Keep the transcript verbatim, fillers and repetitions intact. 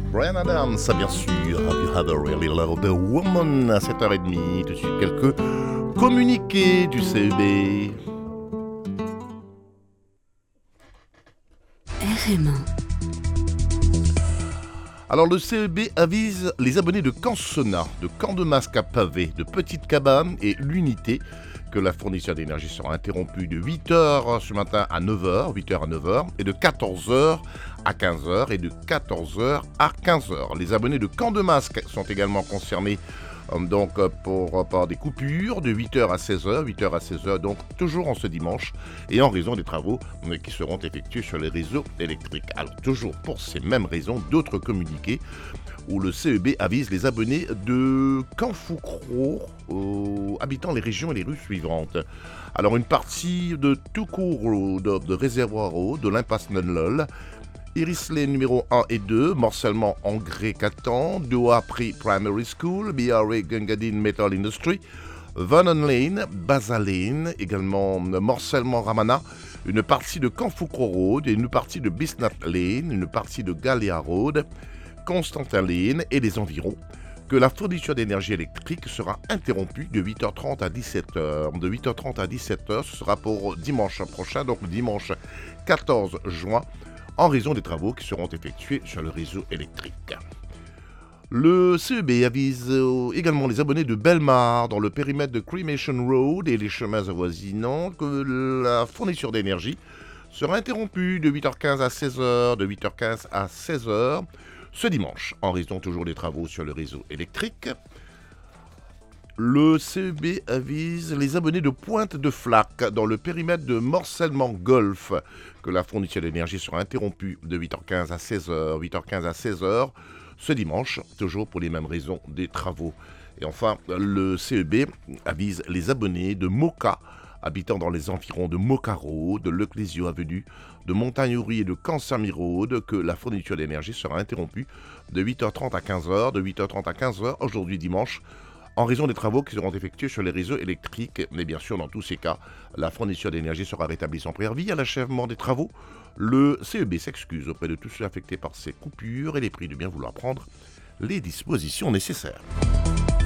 Bryan Adams, bien sûr. Have you ever really loved a woman? À sept heures trente, tout de suite quelques communiqués du C E B. R M un. Alors le C E B avise les abonnés de Cansona, de Camp de Masques à Pavé, de Petite Cabane et l'Unité que la fourniture d'énergie sera interrompue de huit heures ce matin à neuf heures, huit heures à neuf heures, et de quatorze heures à quinze heures et de quatorze heures à quinze heures. Les abonnés de Camp de Masques sont également concernés euh, donc pour, par des coupures de huit heures à seize heures, huit heures à seize heures, donc toujours en ce dimanche, et en raison des travaux euh, qui seront effectués sur les réseaux électriques. Alors toujours pour ces mêmes raisons, d'autres communiqués où le C E B avise les abonnés de Canfoucro, euh, habitant les régions et les rues suivantes. Alors une partie de Toucourt Road, de Réservoir Road, de l'impasse Nunlol, Irisley numéro un et deux, morcellement Engrais Catan, Doha Pre-Primary School, B R A Gungadin Metal Industry, Vernon Lane, Baza Lane, également morcellement Ramana, une partie de Canfoucro Road et une partie de Bisnat Lane, une partie de Galea Road, Constantin Lane et les environs, que la fourniture d'énergie électrique sera interrompue de huit heures trente à dix-sept heures. De huit heures trente à dix-sept heures, ce sera pour dimanche prochain, donc le dimanche quatorze juin, en raison des travaux qui seront effectués sur le réseau électrique. Le C E B avise également les abonnés de Belmar, dans le périmètre de Cremation Road et les chemins avoisinants, que la fourniture d'énergie sera interrompue de huit heures quinze à seize heures, de huit heures quinze à seize heures, ce dimanche, en raison toujours des travaux sur le réseau électrique. Le C E B avise les abonnés de Pointe de Flac, dans le périmètre de morcellement Golf, que la fourniture d'énergie sera interrompue de huit heures quinze à seize heures, huit heures quinze à seize heures, ce dimanche, toujours pour les mêmes raisons des travaux. Et enfin, le C E B avise les abonnés de Moka, habitant dans les environs de Moka Road, de Leclésio Avenue, de Montagnery et de Cansami Road, que la fourniture d'énergie sera interrompue de huit heures trente à quinze heures, de huit heures trente à quinze heures, aujourd'hui dimanche, en raison des travaux qui seront effectués sur les réseaux électriques. Mais bien sûr, dans tous ces cas, la fourniture d'énergie sera rétablie sans préavis à l'achèvement des travaux. Le C E B s'excuse auprès de tous ceux affectés par ces coupures et les prie de bien vouloir prendre les dispositions nécessaires.